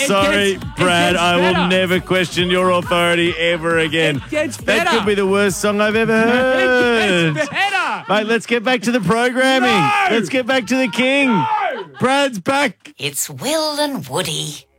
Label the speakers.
Speaker 1: sorry, Brad. I will never question your authority ever again.
Speaker 2: It gets better.
Speaker 1: That could be the worst song I've ever heard.
Speaker 2: It gets better.
Speaker 1: Mate, let's get back to the programming.
Speaker 2: No!
Speaker 1: Let's get back to the king.
Speaker 2: No!
Speaker 1: Brad's back.
Speaker 3: It's Will and Woody.